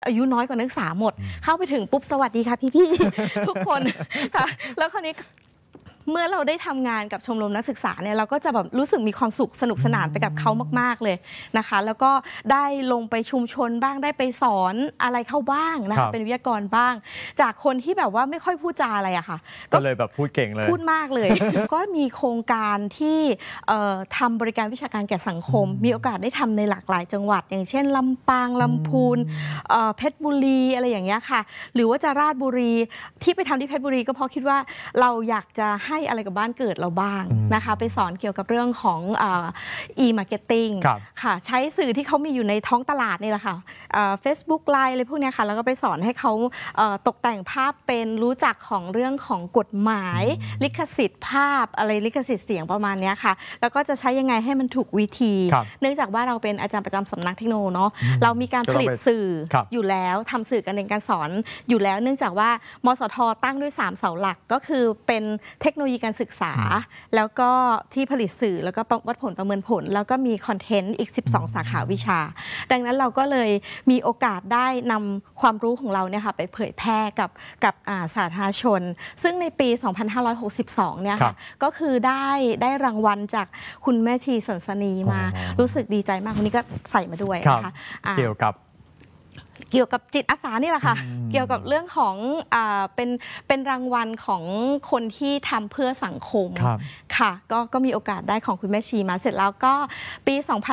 อายุน้อยกว่านักศึกษาหมดเข้าไปถึงปุ๊บสวัสดีค่ะพี่ๆ ทุกคนค่ะแล้วคราวนี้เมื่อเราได้ทำงานกับชมรมนักศึกษาเนี่ยเราก็จะแบบรู้สึกมีความสุขสนุกสนานไปกับเขามากๆเลยนะคะแล้วก็ได้ลงไปชุมชนบ้างได้ไปสอนอะไรเข้าบ้างนะคะเป็นวิทยากรบ้างจากคนที่แบบว่าไม่ค่อยพูดจาอะไรอะค่ะก็เลยแบบพูดเก่งเลยพูดมากเลย ก็มีโครงการที่ทำบริการวิชาการแก่สังคมมีโอกาสได้ทำในหลากหลายจังหวัดอย่างเช่นลำปางลำพูนเพชรบุรีอะไรอย่างเงี้ยค่ะหรือว่าจะราชบุรีที่ไปทำที่เพชรบุรีก็เพราะคิดว่าเราอยากจะให้อะไรกับบ้านเกิดเราบ้างนะคะไปสอนเกี่ยวกับเรื่องของe-marketing ค่ะใช้สื่อที่เขามีอยู่ในท้องตลาดนี่แหละค่ะFacebook Line อะไรพวกนี้ค่ะแล้วก็ไปสอนให้เขาตกแต่งภาพเป็นรู้จักของเรื่องของกฎหมายลิขสิทธิ์ภาพอะไรลิขสิทธิ์เสียงประมาณนี้ค่ะแล้วก็จะใช้ยังไงให้มันถูกวิธีเนื่องจากว่าเราเป็นอาจารย์ประจำสำนักเทคโนโลยีเนาะเรามีการผลิตสื่ออยู่แล้วทำสื่อการเรียนการสอนอยู่แล้วเนื่องจากว่ามสท.ตั้งด้วย3เสาหลักก็คือเป็นเทคโนโลยีการศึกษาแล้วก็ที่ผลิตสื่อแล้วก็วัดผลประเมินผลแล้วก็มีคอนเทนต์อีก12สาขาวิชาดังนั้นเราก็เลยมีโอกาสได้นำความรู้ของเราเนี่ยค่ะไปเผยแพร่กับสาธารณชนซึ่งในปี 2562 เนี่ยค่ะก็คือได้รางวัลจากคุณแม่ชีสันสนีมารู้สึกดีใจมากวันนี้ก็ใส่มาด้วยนะคะเกี่ยวกับจิตอาสานี่แหละค่ะเกี่ยวกับเรื่องของเป็นรางวัลของคนที่ทำเพื่อสังคมค่ะก็มีโอกาสได้ของคุณแม่ชีมาเสร็จแล้วก็ปี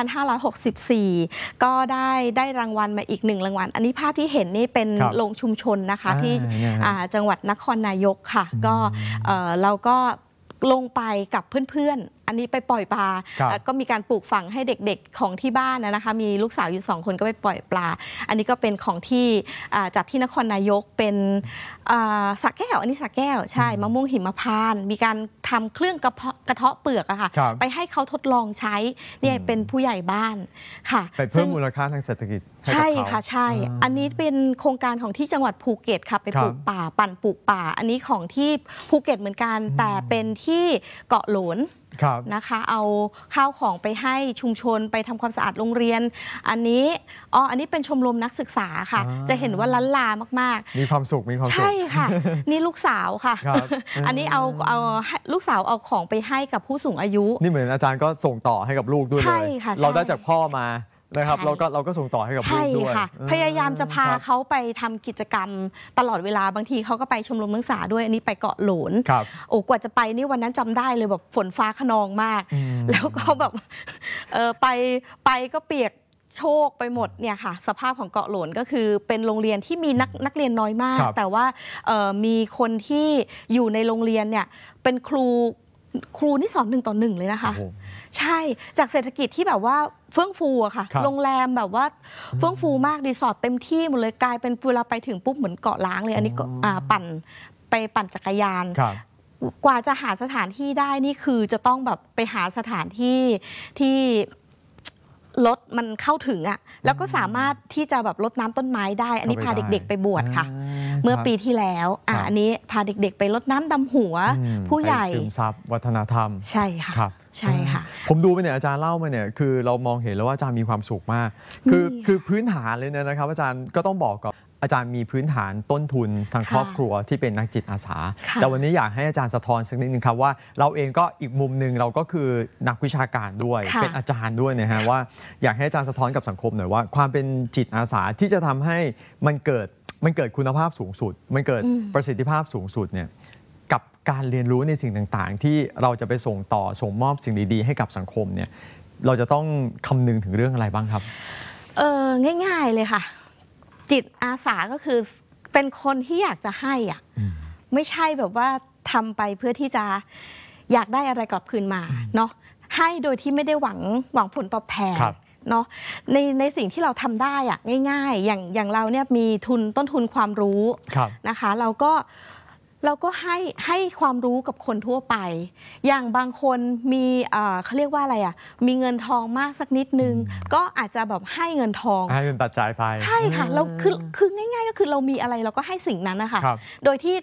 2564 ก็ได้รางวัลมาอีก1รางวัลอันนี้ภาพที่เห็นนี่เป็นโรงชุมชนนะคะที่จังหวัดนครนายกค่ะก็เราก็ลงไปกับเพื่อนๆอันนี้ไปปล่อยปลาก็มีการปลูกฝังให้เด็กๆของที่บ้านนะคะมีลูกสาวอยู่2คนก็ไปปล่อยปลาอันนี้ก็เป็นของที่จากที่นครนายกเป็นสระแก้วอันนี้สระแก้วใช่มะม่วงหิมพานต์มีการทำเครื่องกระเทาะเปลือกอะค่ะไปให้เขาทดลองใช้เนี่ยเป็นผู้ใหญ่บ้านค่ะไปเพิ่มมูลค่าทางเศรษฐกิจใช่ค่ะใช่อันนี้เป็นโครงการของที่จังหวัดภูเก็ตค่ะไปปลูกป่าปั่นปลูกป่าอันนี้ของที่ภูเก็ตเหมือนกันแต่เป็นที่เกาะโหลนนะคะเอาข้าวของไปให้ชุมชนไปทำความสะอาดโรงเรียนอันนี้เป็นชมรมนักศึกษาค่ะจะเห็นว่าล้านลามากๆมีความสุขใช่ค่ะนี่ลูกสาวค่ะอันนี้เอาลูกสาวเอาของไปให้กับผู้สูงอายุนี่เหมือนอาจารย์ก็ส่งต่อให้กับลูกด้วยเลยเราได้จากพ่อมานะครับเราก็ส่งต่อให้กับลูกด้วยพยายามจะพาเขาไปทำกิจกรรมตลอดเวลาบางทีเขาก็ไปชมรมนักศึกษาด้วยอันนี้ไปเกาะโหลนโอ้กว่าจะไปนี่วันนั้นจำได้เลยแบบฝนฟ้าคะนองมากแล้วก็แบบไปก็เปียกโชกไปหมดเนี่ยค่ะสภาพของเกาะโหลนก็คือเป็นโรงเรียนที่มีนักเรียนน้อยมากแต่ว่ามีคนที่อยู่ในโรงเรียนเนี่ยเป็นครูนี่สอน1 ต่อ 1เลยนะคะใช่จากเศรษฐกิจที่แบบว่าเฟื่องฟูอะค่ะโรงแรมแบบว่าเฟื่องฟูมากรีสอร์ทเต็มที่หมดเลยกลายเป็นเวลาไปถึงปุ๊บเหมือนเกาะล้างเลยอันนี้ปั่นจักรยานกว่าจะหาสถานที่ได้นี่คือจะต้องแบบไปหาสถานที่รถมันเข้าถึงอะแล้วก็สามารถที่จะแบบรดน้ำต้นไม้ได้อันนี้พาเด็กๆไปบวชค่ะเมื่อปีที่แล้วอันนี้พาเด็กๆไปรดน้ำดำหัวผู้ใหญ่ซึมซับวัฒนธรรมใช่ค่ะใช่ค่ะผมดูไปเนี่ยอาจารย์เล่ามาเนี่ยคือเรามองเห็นแล้วว่าอาจารย์มีความสุขมากคือพื้นฐานเลยนะครับอาจารย์ก็ต้องบอกกับอาจารย์มีพื้นฐานต้นทุนทางครอบครัวที่เป็นนักจิตอาสาแต่วันนี้อยากให้อาจารย์สะท้อนสักนิดนึงครับว่าเราเองก็อีกมุมหนึ่งเราก็คือนักวิชาการด้วยเป็นอาจารย์ด้วยนะฮะว่าอยากให้อาจารย์สะท้อนกับสังคมหน่อยว่าความเป็นจิตอาสาที่จะทำให้มันเกิดคุณภาพสูงสุดมันเกิดประสิทธิภาพสูงสุดเนี่ยกับการเรียนรู้ในสิ่งต่างๆที่เราจะไปส่งมอบสิ่งดีๆให้กับสังคมเนี่ยเราจะต้องคำนึงถึงเรื่องอะไรบ้างครับง่ายๆเลยค่ะจิตอาสาก็คือเป็นคนที่อยากจะให้อ่ะไม่ใช่แบบว่าทำไปเพื่อที่จะอยากได้อะไรกลับคืนมาเนาะให้โดยที่ไม่ได้หวังผลตอบแทนเนาะในสิ่งที่เราทำได้อ่ะง่ายๆอย่างเราเนี่ยมีต้นทุนความรู้นะคะเราก็ให้ความรู้กับคนทั่วไปอย่างบางคนมีเขาเรียกว่าอะไรอ่ะมีเงินทองมากสักนิดนึงก็อาจจะแบบให้เงินทองให้เป็นปัจจัยไปใช่ค่ะเราคือง่ายๆก็คือเรามีอะไรเราก็ให้สิ่งนั้นนะคะโดยที่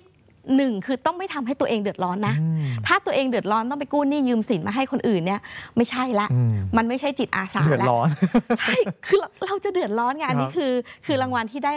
1คือต้องไม่ทำให้ตัวเองเดือดร้อนนะถ้าตัวเองเดือดร้อนต้องไปกู้หนี้ยืมสินมาให้คนอื่นเนี่ยไม่ใช่ละมันไม่ใช่จิตอาสาแล้วเดือดร้อนใช่คือเราจะเดือดร้อนไงอันนี้คือรางวัลที่ได้